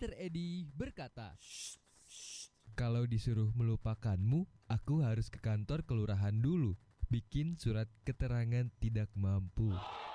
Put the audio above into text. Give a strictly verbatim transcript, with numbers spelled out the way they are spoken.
Mister Edi berkata, "Kalau disuruh melupakanmu, aku harus ke kantor kelurahan dulu, bikin surat keterangan tidak mampu."